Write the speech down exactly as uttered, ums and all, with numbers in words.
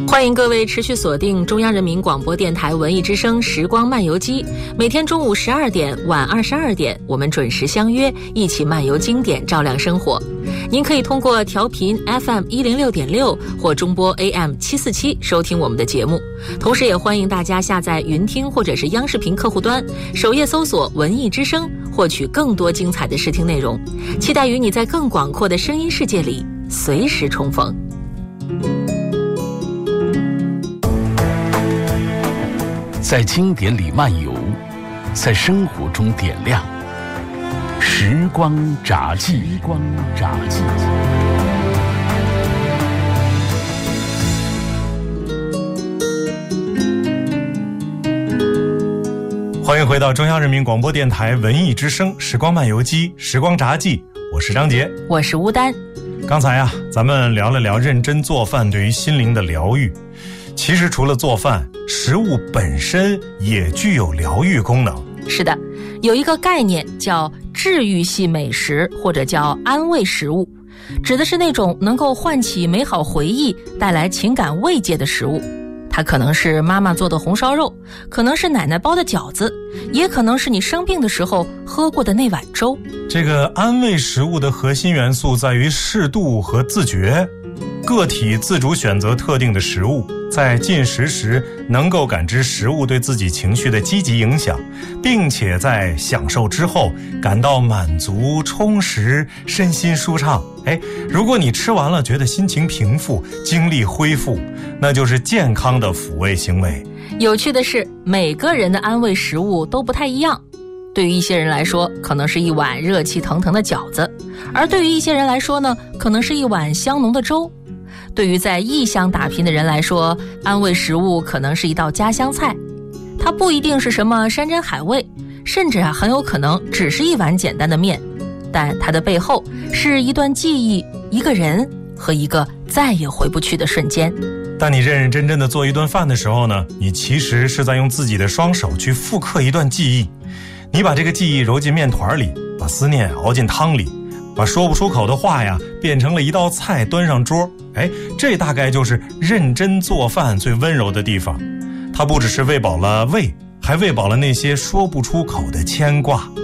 欢迎各位持续锁定中央人民广播电台文艺之声时光漫游机，每天中午十二点晚二十二点，我们准时相约，一起漫游经典，照亮生活。您可以通过调频 F M 一零六点六或中波 A M 七四七收听我们的节目，同时也欢迎大家下载云听或者是央视频客户端，首页搜索文艺之声，获取更多精彩的视听内容。期待与你在更广阔的声音世界里随时重逢。 在经典里漫游，在生活中点亮时光札记。时光札记。 欢迎回到中央人民广播电台文艺之声时光漫游机时光札记，我是张杰， 我是吴丹。 刚才啊，咱们聊了聊认真做饭对于心灵的疗愈。其实除了做饭，食物本身也具有疗愈功能。 是的，有一个概念叫治愈系美食，或者叫安慰食物，指的是那种能够唤起美好回忆、带来情感慰藉的食物。它可能是妈妈做的红烧肉，可能是奶奶包的饺子，也可能是你生病的时候喝过的那碗粥。 这个安慰食物的核心元素在于适度和自觉，个体自主选择特定的食物，在进食时能够感知食物对自己情绪的积极影响，并且在享受之后感到满足、充实、身心舒畅。哎，如果你吃完了觉得心情平复、精力恢复，那就是健康的抚慰行为。 有趣的是，每个人的安慰食物都不太一样。对于一些人来说，可能是一碗热气腾腾的饺子，而对于一些人来说呢，可能是一碗香浓的粥。对于在异乡打拼的人来说，安慰食物可能是一道家乡菜，它不一定是什么山珍海味，甚至啊很有可能只是一碗简单的面，但它的背后是一段记忆、一个人和一个再也回不去的瞬间。 当你认认真真的做一顿饭的时候呢，你其实是在用自己的双手去复刻一段记忆。你把这个记忆揉进面团里，把思念熬进汤里，把说不出口的话呀变成了一道菜端上桌。哎，这大概就是认真做饭最温柔的地方。它不只是喂饱了胃，还喂饱了那些说不出口的牵挂。